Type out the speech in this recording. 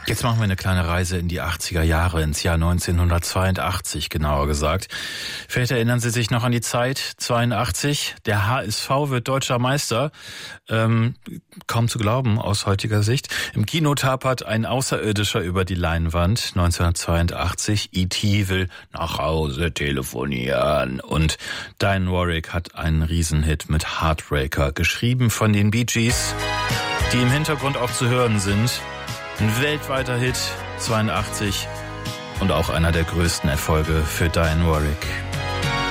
Jetzt machen wir eine kleine Reise in die 80er Jahre, ins Jahr 1982 genauer gesagt. Vielleicht erinnern Sie sich noch an die Zeit, 82, der HSV wird deutscher Meister. Kaum zu glauben aus heutiger Sicht. Im Kino tapert ein Außerirdischer über die Leinwand. 1982, E.T. will nach Hause telefonieren. Und Dionne Warwick hat einen Riesenhit mit Heartbreaker, geschrieben von den Bee Gees, die im Hintergrund auch zu hören sind. Ein weltweiter Hit, 82 und auch einer der größten Erfolge für Dionne Warwick.